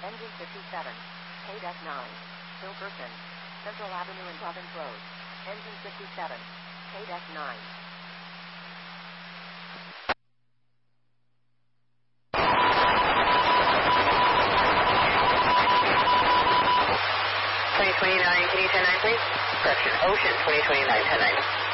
Engine 57. KDEC 9. Hilkerson. Central Avenue and Province Road. Engine 57. KDEC 9. Can you 10-9, please? Correction, Ocean 2029, 10-9.